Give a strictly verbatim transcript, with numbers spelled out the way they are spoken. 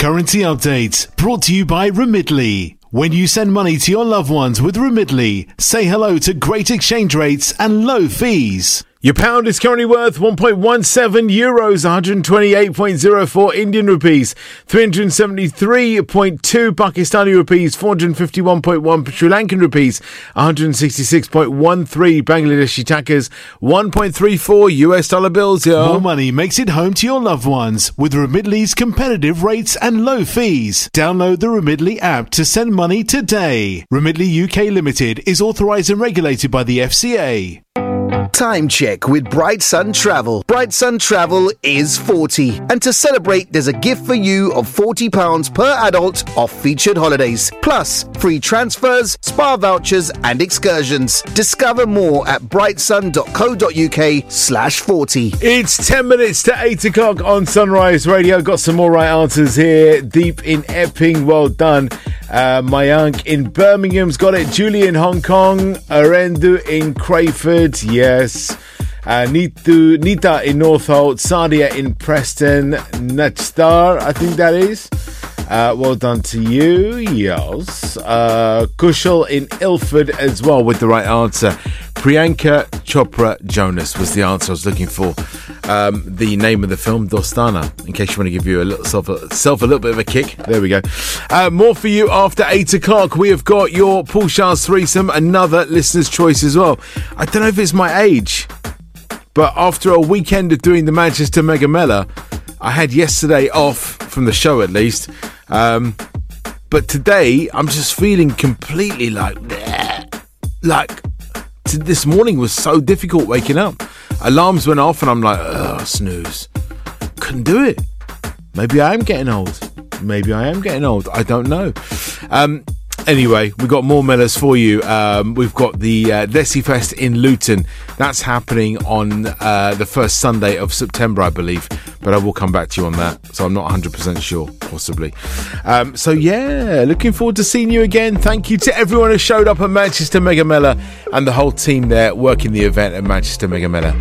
Currency update brought to you by Remitly. When you send money to your loved ones with Remitly, say hello to great exchange rates and low fees. Your pound is currently worth one point one seven euros, one hundred twenty-eight point zero four Indian rupees, three hundred seventy-three point two Pakistani rupees, four hundred fifty-one point one Sri Lankan rupees, one hundred sixty-six point one three Bangladeshi takas, one point three four U S dollar bills, yo. More money makes it home to your loved ones with Remitly's competitive rates and low fees. Download the Remitly app to send money today. Remitly U K Limited is authorised and regulated by the F C A. Time check with Bright Sun Travel. Bright Sun Travel is forty. And to celebrate, there's a gift for you of forty pounds per adult off featured holidays. Plus, free transfers, spa vouchers and excursions. Discover more at brightsun.co.uk slash 40. It's ten minutes to eight o'clock on Sunrise Radio. Got some more right answers here. Deep in Epping, well done. Uh, Mayank in Birmingham's got it. Julie in Hong Kong. Arendu in Crayford, yes. Uh, Nitu, Nita in Northolt. Sadia in Preston. Natstar, I think that is. Uh, well done to you, yes. Uh, Kushal in Ilford as well with the right answer. Priyanka Chopra Jonas was the answer I was looking for. Um, the name of the film, Dostana, in case you want to give you a little self, self a little bit of a kick. There we go. Uh, more for you after eight o'clock. We have got your Paul Charles threesome, another listener's choice as well. I don't know if it's my age, but after a weekend of doing the Manchester Mega Mela, I had yesterday off from the show at least. Um, but today I'm just feeling completely like, bleh. like t- this morning was so difficult waking up. Alarms went off and I'm like, oh, snooze. Couldn't do it. Maybe I am getting old. Maybe I am getting old. I don't know. Um, Anyway, we've got more Mellors for you. Um, we've got the uh, Desi Fest in Luton. That's happening on uh, the first Sunday of September, I believe. But I will come back to you on that. So I'm not one hundred percent sure, possibly. Um, so yeah, looking forward to seeing you again. Thank you to everyone who showed up at Manchester Mega Mela and the whole team there working the event at Manchester Mega Mela.